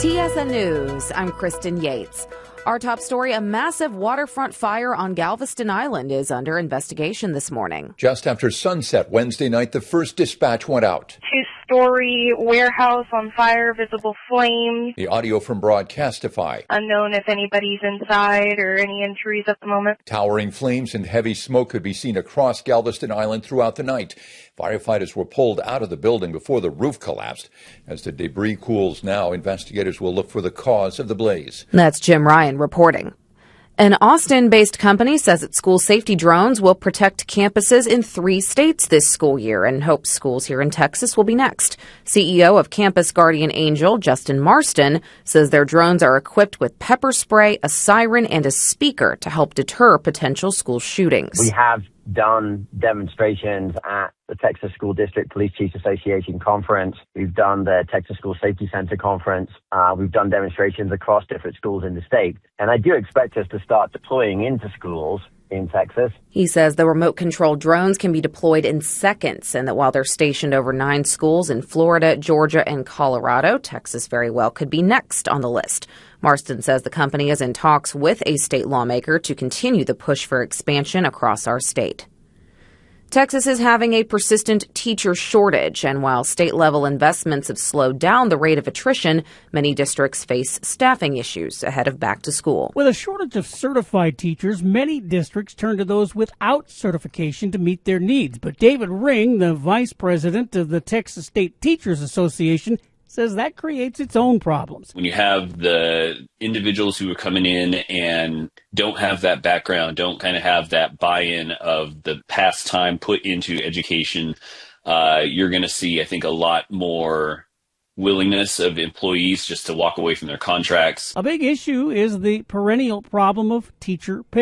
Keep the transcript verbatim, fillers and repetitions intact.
T S N News, I'm Kristen Yates. Our top story, a massive waterfront fire on Galveston Island is under investigation this morning. Just after sunset Wednesday night, the first dispatch went out. Two-story warehouse on fire, visible flames. The audio from Broadcastify. Unknown if anybody's inside or any injuries at the moment. Towering flames and heavy smoke could be seen across Galveston Island throughout the night. Firefighters were pulled out of the building before the roof collapsed. As the debris cools now, investigators will look for the cause of the blaze. That's Jim Ryan reporting. An Austin-based company says its school safety drones will protect campuses in three states this school year and hopes schools here in Texas will be next. C E O of Campus Guardian Angel, Justin Marston, says their drones are equipped with pepper spray, a siren, and a speaker to help deter potential school shootings. We have done demonstrations at the Texas School District Police Chiefs Association conference. We've done the Texas School Safety Center conference. Uh, we've done demonstrations across different schools in the state. And I do expect us to start deploying into schools in Texas. He says the remote-controlled drones can be deployed in seconds and that while they're stationed over nine schools in Florida, Georgia, and Colorado, Texas very well could be next on the list. Marston says the company is in talks with a state lawmaker to continue the push for expansion across our state. Texas is having a persistent teacher shortage, and while state-level investments have slowed down the rate of attrition, many districts face staffing issues ahead of back to school. With a shortage of certified teachers, many districts turn to those without certification to meet their needs. But David Ring, the vice president of the Texas State Teachers Association, says that creates its own problems. When you have the individuals who are coming in and don't have that background, don't kind of have that buy-in of the past time put into education, uh, you're going to see, I think, a lot more willingness of employees just to walk away from their contracts. A big issue is the perennial problem of teacher pay.